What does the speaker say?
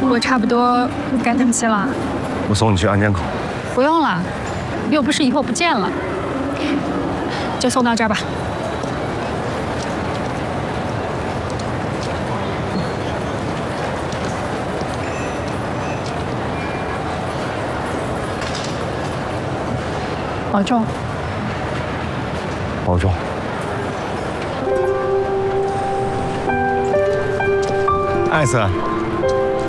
我差不多该登机了。 我送你去安检口。 不用了，又不是以后不见了，就送到这儿吧。保重。 保重。艾斯。